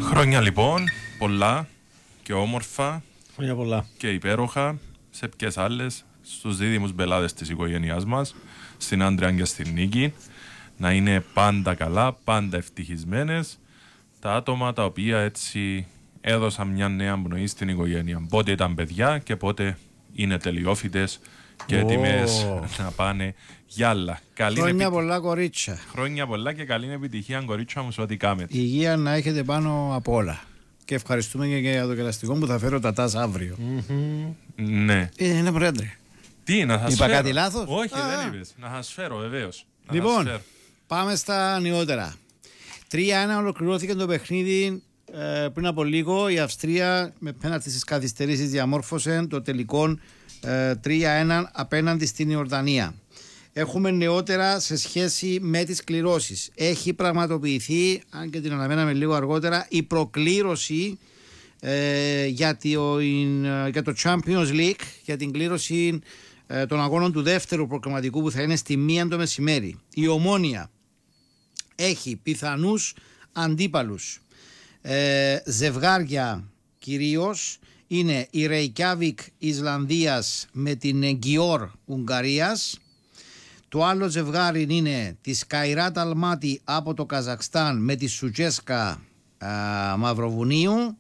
Χρόνια λοιπόν, πολλά και όμορφα. Χρόνια πολλά. Και υπέροχα σε ποιες άλλες, στους δίδυμους μπελάδες της οικογένειάς μας, στην Άντρια και στην Νίκη. Να είναι πάντα καλά, πάντα ευτυχισμένες τα άτομα τα οποία έτσι έδωσαν μια νέα πνοή στην οικογένεια. Πότε ήταν παιδιά και πότε είναι τελειόφοιτες και έτοιμες να πάνε για άλλα. Χρόνια πολλά, κορίτσια. Χρόνια πολλά και καλή επιτυχία, κορίτσια μου, σε ό,τι κάνετε. Υγεία να έχετε πάνω απ' όλα. Και ευχαριστούμε και για το κελαστικό που θα φέρω τα τάζ αύριο. Ναι. Είναι πρόεδρε. Τι, να σας Είπα φέρω? κάτι λάθος? Όχι, δεν είπες. Να σας φέρω, βεβαίως. Λοιπόν, πάμε στα νεότερα. 3-1 ολοκληρώθηκε το παιχνίδι πριν από λίγο. Η Αυστρία με πέναλτι στις καθυστερήσεις διαμόρφωσε το τελικό 3-1 απέναντι στην Ιορδανία. Έχουμε νεότερα σε σχέση με τις κληρώσεις. Έχει πραγματοποιηθεί, αν και την αναμέναμε λίγο αργότερα, η προκλήρωση για το Champions League, για την κλήρωση των αγώνων του δεύτερου προκριματικού που θα είναι στη 1 το μεσημέρι. Η Ομόνοια έχει πιθανούς αντίπαλους ζευγάρια, κυρίως είναι η Reykjavik Ισλανδίας με την Γκιόρ Ουγγαρίας. Το άλλο ζευγάρι είναι τη Σκαϊράτ Αλμάτι από το Καζακστάν με τη Σουτζέσκα Μαυροβουνίου.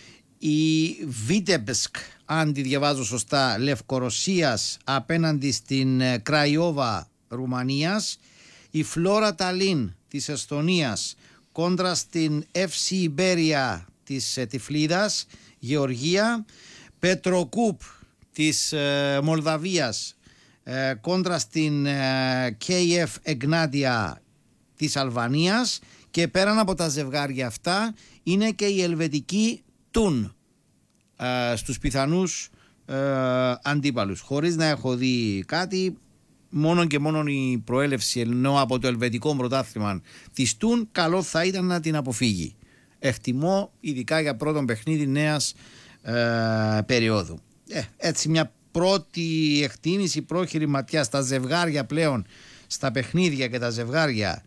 Η Βίτεμπσκ, αν τη διαβάζω σωστά, Λευκορωσίας απέναντι στην Κραϊόβα Ρουμανίας. Η Φλόρα Ταλίν της Εστονίας κόντρα στην FC Ιμπέρια της Τυφλίδας Γεωργία. Πετροκούπ της Μολδαβίας κόντρα στην KF Εγνάτια της Αλβανίας. Και πέραν από τα ζευγάρια αυτά είναι και η ελβετική Τουν στους πιθανούς αντίπαλους. Χωρίς να έχω δει κάτι, μόνο και μόνο η προέλευση ενώ από το ελβετικό πρωτάθλημα της Τουν, καλό θα ήταν να την αποφύγει. Εκτιμώ ειδικά για πρώτο παιχνίδι νέας περίοδου. Έτσι μια πρώτη εκτίμηση, πρόχειρη ματιά στα ζευγάρια πλέον, στα παιχνίδια και τα ζευγάρια,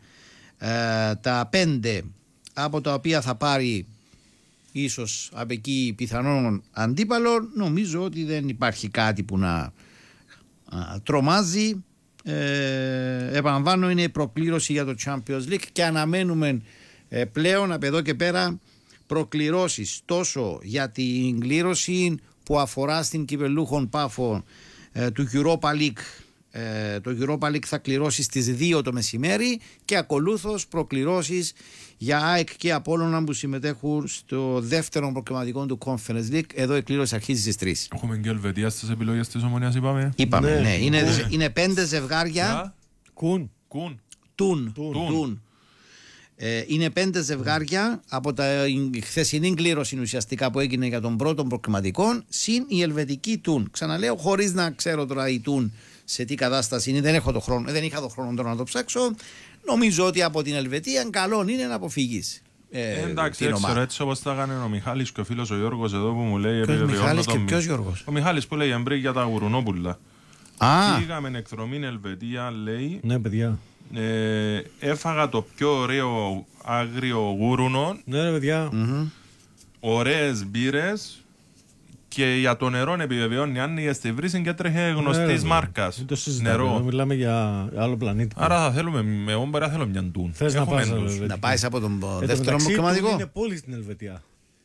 τα 5 από τα οποία θα πάρει ίσως από εκεί πιθανόν αντίπαλο. Νομίζω ότι δεν υπάρχει κάτι που να τρομάζει. Επαναλαμβάνω, είναι η προκλήρωση για το Champions League και αναμένουμε πλέον από εδώ και πέρα προκληρώσεις τόσο για την κλήρωση που αφορά στην κυπελλούχων πάφο του Europa League. Το Europa League θα κληρώσει στις 2 το μεσημέρι και ακολούθως προκληρώσεις για ΑΕΚ και Απόλλωνα που συμμετέχουν στο δεύτερο προκριματικό του Conference League. Εδώ η κλήρωση αρχίζει στις 3. Έχουμε και Ελβετία στις επιλογές της Ομονίας, είπαμε. Ναι. Είναι 5 ζευγάρια. Τουν. Είναι 5 ζευγάρια από η χθεσινή κλήρωση ουσιαστικά που έγινε για τον πρώτο προκριματικό, συν η ελβετική Τουν. Ξαναλέω, χωρίς να ξέρω τώρα η Τουν σε τι κατάσταση είναι, δεν είχα το χρόνο τώρα να το ψάξω. Νομίζω ότι από την Ελβετία καλό είναι να αποφύγεις. Εντάξει, έτσι όπως τα έκανε ο Μιχάλης και ο φίλος ο Γιώργος εδώ που μου λέει. Ποιος Μιχάλης και ποιος Γιώργος? Ο Μιχάλης που λέει εμπρί για τα γουρουνόπουλα. Πήγαμε εκδρομή Ελβετία, λέει. Ναι, παιδιά. Έφαγα το πιο ωραίο άγριο γούρουνο. Ναι, ρε παιδιά. Ωραίες μπύρες. Και για το νερό επιβεβαιώνει αν η Εστιβρύση και τρέχει γνωστής μάρκας. Νερό. Μιλάμε για άλλο πλανήτη. Άρα θα θέλουμε, εγώ μπορεί να θέλω μια Τουν. Θες να πάεις από τον δεύτερο προκριματικό. Είναι πόλη στην Ελβετία.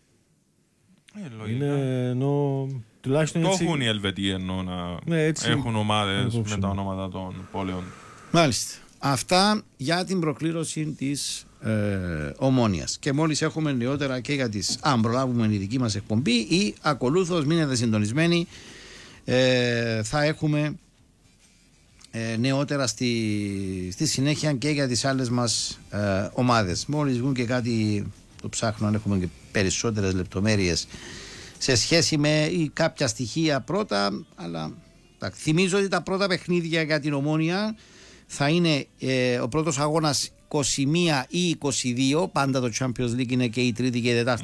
Είναι ενώ τουλάχιστον το έτσι. έχουν οι Ελβετοί ενώ να έχουν ομάδες με τα ονόματα των πόλεων. Μάλιστα. Αυτά για την προκλήρωση της Ομόνοιας. Και μόλις έχουμε νεότερα και για τις, αν προλάβουμε η δική μας εκπομπή ή ακολούθως μείνετε συντονισμένοι, θα έχουμε νεότερα στη συνέχεια και για τις άλλες μας ομάδες. Μόλις βγουν και κάτι, το ψάχνω αν έχουμε και περισσότερες λεπτομέρειες σε σχέση με κάποια στοιχεία πρώτα, αλλά θυμίζω ότι τα πρώτα παιχνίδια για την Ομόνοια θα είναι ο πρώτος αγώνας 21 ή 22, πάντα το Champions League είναι και η τρίτη και η τετάρτη